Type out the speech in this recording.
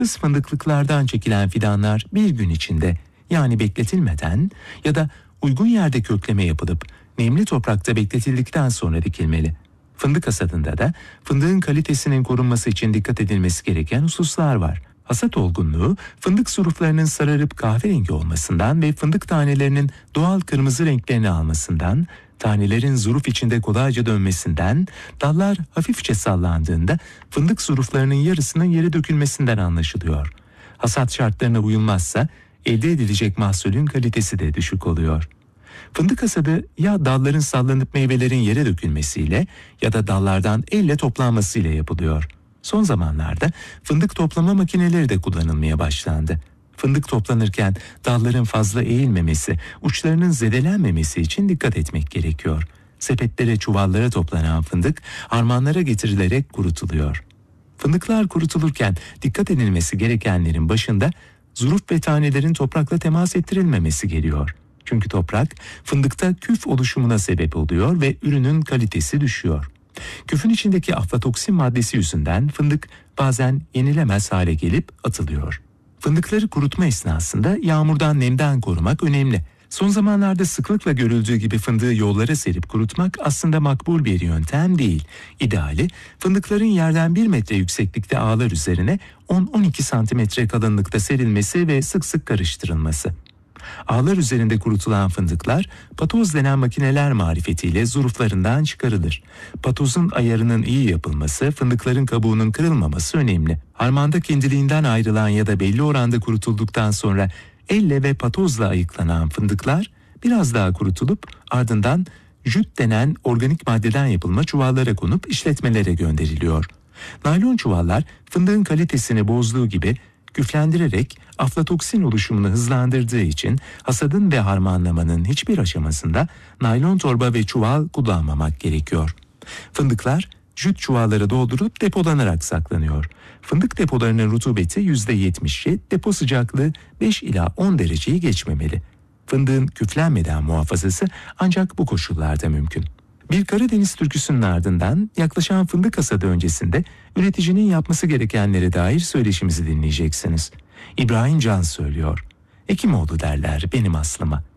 Kız fındıklıklardan çekilen fidanlar bir gün içinde, yani bekletilmeden ya da uygun yerde kökleme yapılıp nemli toprakta bekletildikten sonra dikilmeli. Fındık hasadında da fındığın kalitesinin korunması için dikkat edilmesi gereken hususlar var. Hasat olgunluğu, fındık suruflarının sararıp kahverengi olmasından ve fındık tanelerinin doğal kırmızı renklerini almasından, tanelerin zuruf içinde kolayca dönmesinden, dallar hafifçe sallandığında fındık suruflarının yarısının yere dökülmesinden anlaşılıyor. Hasat şartlarına uyulmazsa elde edilecek mahsulün kalitesi de düşük oluyor. Fındık hasadı ya dalların sallanıp meyvelerin yere dökülmesiyle ya da dallardan elle toplanmasıyla yapılıyor. Son zamanlarda fındık toplama makineleri de kullanılmaya başlandı. Fındık toplanırken dalların fazla eğilmemesi, uçlarının zedelenmemesi için dikkat etmek gerekiyor. Sepetlere, çuvallara toplanan fındık harmanlara getirilerek kurutuluyor. Fındıklar kurutulurken dikkat edilmesi gerekenlerin başında zuruf ve tanelerin toprakla temas ettirilmemesi geliyor. Çünkü toprak fındıkta küf oluşumuna sebep oluyor ve ürünün kalitesi düşüyor. Küfün içindeki aflatoksin maddesi yüzünden fındık bazen yenilemez hale gelip atılıyor. Fındıkları kurutma esnasında yağmurdan, nemden korumak önemli. Son zamanlarda sıklıkla görüldüğü gibi fındığı yollara serip kurutmak aslında makbul bir yöntem değil. İdeali fındıkların yerden 1 metre yükseklikte ağlar üzerine 10-12 santimetre kalınlıkta serilmesi ve sık sık karıştırılması. Ağlar üzerinde kurutulan fındıklar patoz denen makineler marifetiyle zuruflarından çıkarılır. Patozun ayarının iyi yapılması, fındıkların kabuğunun kırılmaması önemli. Harmanda kendiliğinden ayrılan ya da belli oranda kurutulduktan sonra elle ve patozla ayıklanan fındıklar biraz daha kurutulup ardından jüt denen organik maddeden yapılma çuvallara konup işletmelere gönderiliyor. Naylon çuvallar fındığın kalitesini bozduğu gibi küflendirerek aflatoksin oluşumunu hızlandırdığı için hasadın ve harmanlamanın hiçbir aşamasında naylon torba ve çuval kullanmamak gerekiyor. Fındıklar jüt çuvallara doldurup depolanarak saklanıyor. Fındık depolarının rutubeti %70'i, depo sıcaklığı 5 ila 10 dereceyi geçmemeli. Fındığın küflenmeden muhafazası ancak bu koşullarda mümkün. Bir Karadeniz türküsünün ardından yaklaşan fındık hasadı öncesinde üreticinin yapması gerekenlere dair söyleşimizi dinleyeceksiniz. İbrahim Can söylüyor. Hekimoğlu derler benim aslıma.